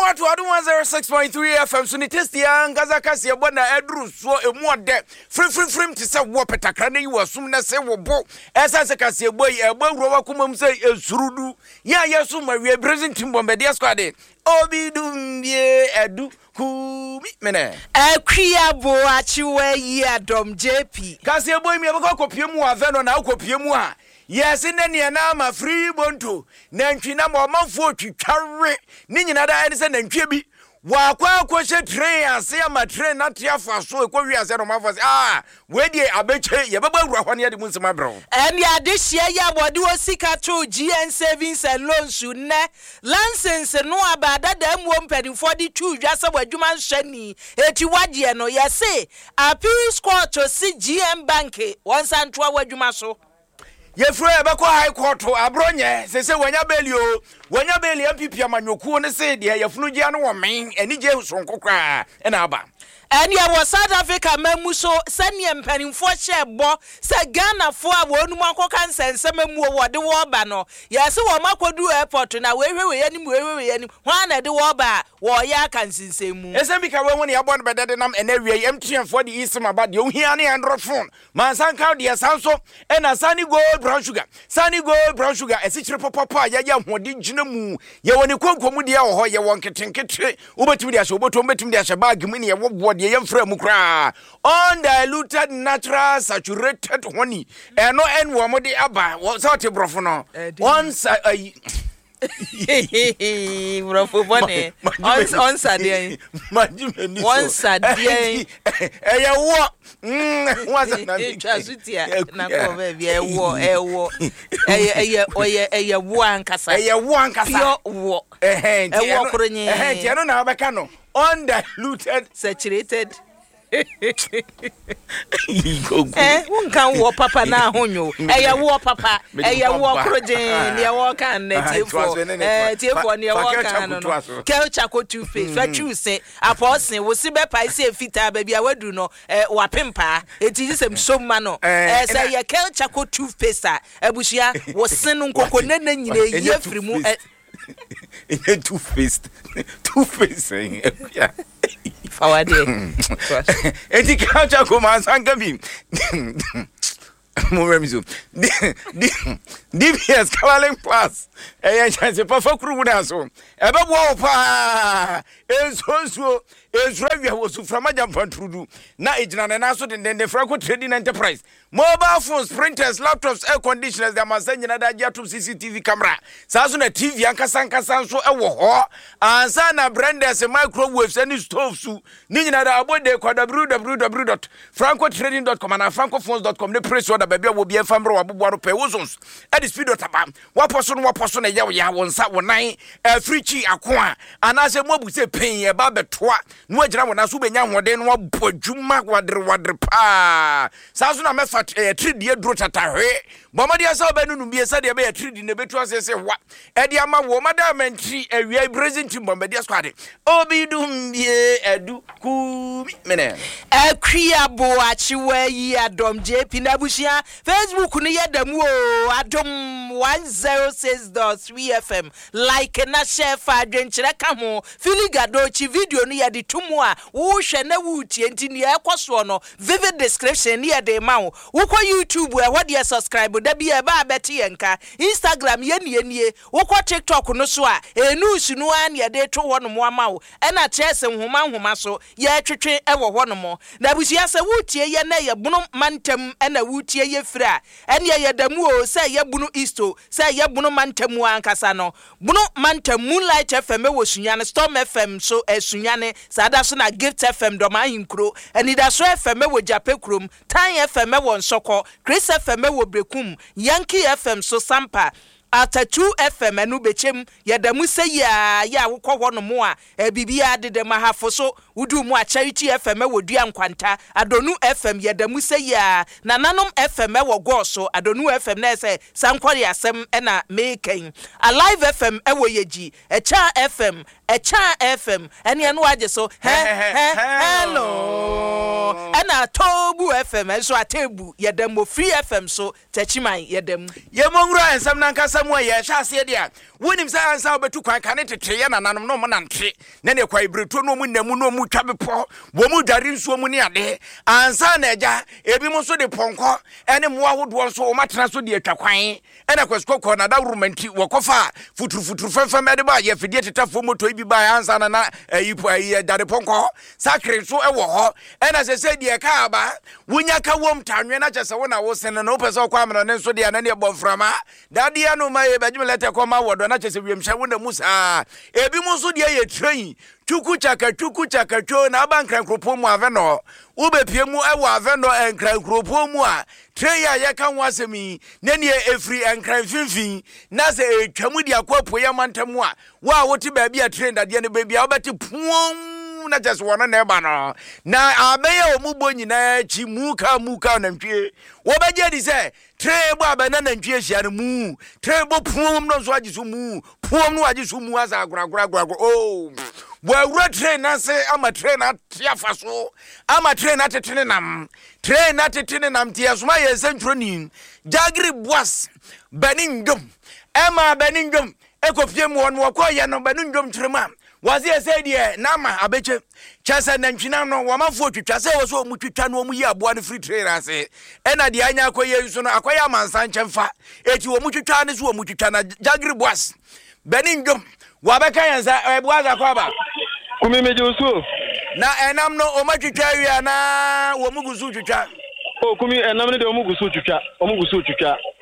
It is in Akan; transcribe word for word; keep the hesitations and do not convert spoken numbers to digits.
what to one oh six point three F M so ni test ya ngaza kasi ya bwana edru so emu ode free free free ti se wo petakra na yi wasum na se wo bo esa se kasi ya boy e gbawro wa kuma mse esurudu ya yesu mawie present timbo media squad obi dumbie edu ku mi mene akria bo achiwe yi adom J P kasi ya boy mi abako kopie mu aveno na akopie mu a yes in the na ma free bonto nantwi na ma manfo twitware ni nyina da ene se nantwi bi wa kwa kwose train ase ama train na tia fa so ekwo wi ase no ma fa ah we die abeche ye baba wura hwane ye de munsema bro eni ade hia ya bode osika to G N savings and loans ne license no abada da mu mpedi forty-two dwase wadwuma nhani eti wagye no ye se appeal score to C G M bank once anto wadwuma so ye fro e beko high court abronye se se wanya beli o wanya beli M P P amanyoku ne se de ye funu gya no wo men eni gye sonkokra e na aba and ya was South Africa memu so senior mpanimfo hyebo se Ghana fo a wonu makoka nsense memu wo de wo ba no ya se wo makodu airport na we hwe we anim we we anim hwan na de wo ba wo ya kan sinsemu esem bi ka we woni ya bon bedede nam enawie M T N for the East ma ba de ohia ne Android phone man san ka de sanso e na Sunny Gold brown sugar Sunny Gold brown sugar esichire popopo ya ya hode gina mu ye woni konkomu de ya wo ho ye won ketenkete ubetimi de ahye obotom betimi de ahye bag mu ne ye wo de ye mfra mu kra undiluted natural saturated honey eno en wo mo de aba so te brofo no once brofo bone once once ade once ade eye wo mm once na me twasutia na ko be bi ewo ewo eye eye oye eye wo ankasa eye wo ankasa pure wo eh eh ewo kronye eh tie no na abeka no undiluted saturated eh unkan wo papa na ahonyo eh wo papa eh wo krojen ne wo kan na tiefo eh tiefo ne wo kan no kel chako two face wa choose aposin wo si be pai se fita ba bia wadu no eh wa pempa eti sem somma no eh say ye kel chako two face abushia wo senu nkoko na na nyina ye firi mu e two faced two facing yeah fawade eti kacha ko masanga bi mo remizo D B S Caroline Plus eh chance pa fakuru na so e be bo pa enso Ezra was from Majam na ejina na so den den Franco Trading Enterprise mobile phones printers laptops air conditioners da masanya na da jatum C C T V camera sa so na T V ankasa ankasa so e wo ho ansa na branders microwaves and stoves su ni nyina da abode kwa w w w dot franco trading dot com na francophones dot com ne press order babia wo bia famro wabobo pe wozons e di speed dot bam waposo no waposo na ya ya wonsa wonan e free chi akoa anase mobu se pen e ba betoa no agina wona so benya hode no abodwuma wadre wadre pa sa so na mefa tridi e dro tatahwe bomadi asa obanu bie sa de be tridi ne betu asese wa e de ama wo madam entry awia present bomadi squad obi dum bie edu ku mene akria bo achiwe yi adom J P na bushia Facebook no yedamu o adom one oh six point three F M like na share fa adwenkyere ka ho filigado chi video no yede tumu a wo hwe na wutie enti ne ekoso no vivid description ne yede ma wo wo YouTube e ho de subscribe da bia ba beti yenka Instagram ye nie nie wo TikTok no so a enusu no an yede to wo no mo ama wo e na chese nhoma nhoma so ye twetwe e wo ho no mo na busia se wutie ye na ye bunu mantem e na wutie ye fra ene ye damu o se ye bunu isto se ye bunu mantem ankasa no bunu mantem Moonlight F M wo sunyane Storm F M so esunyane sada so na Gift F M do ma hinkro eni da so F M wo Jape krom Tan F M wo Nsoko Chris F M wo Brekum Yankee F M so Sampa Ata two F M enu bechem yadamu se ya ya wokọ hono mo a bibia de de mahafo so wudu mu a Charity F M wo dua nkwanta Adonu F M yadamu se ya nananom F M wo go so Adonu F M na se sankori asem na meken Alive F M e wo yeji Echa F M Echa F M ene eno age so he he hello ana Tobu F M so atebu yadamu Free F M so tachiman yadamu ye mongra ensam nankasa asɛm ye hwa ase de a wonim sɛ ansa obetu kwan ka ne tete ye nananom no mo nante ne ne kwa ibreto no mu namu no mu twa bepo wo mu dware nsuo mu ne ade ansa na agya ebi mo so de ponko ene mo ahodo so o matena so de atwa kwan ene kwaskokɔ na da romanti wɔkɔfa futuru futuru fɛfɛm ade ba ye fidie tetafo moto ibi ba ansa na na ayipo ayi dare ponko sakre so ɛwɔ hɔ ene sɛ sɛ de ka aba wonya ka wom tanwe na kyɛ sɛ wo na wo sen na wo pɛ sɛ ɔkɔ amana ne so de na ne bɔframa dade ya no ma ye badwum lete kɔma wɔdɔ na kyɛ sɛ wiemhyɛ wo na musa ebi mo so de ye train tuku chaka tuku chaka cho na abankran kropo mu aveno wo be pie mu ɛwɔ aveno enkran kropo mu a train ya ye kan wasemi ne ne efri enkran finfin na sɛ etwamu de akɔpo ye mantamu a wo a wote ba bia train dade ne ba bia wo beti puom na just wona na eba no na abɛyɛ omugbo nyina chi muka muka na ntwie wo bɛgye di sɛ train bo abana na ntwie hia no mu train bo puom no so agye so mu puom no agye so mu asa agoragora agoragora oh Wa train na se ama train na tiafa so ama train na tetene nam train na tetene nam tia so ma ye sentroni jagri boas benindom ema benindom ekopie mu won wokɔ ye no benindom trema wazi ese die na ma abeche chasa na ntwina no wo mafo twitwa se wo so mu twitwa no mu yi aboa no free train ase ena de anya akoye so no akoye amansa nkyemfa eti wo mu twitwa ne so wo mu twitwa na jagri boas benindom wa beka yansa ebuaza kwaba kumi mejusu na enam no o matwitwa wi ana wo mugusu twitwa o kumi enam ne de o mugusu twitwa o mugusu twitwa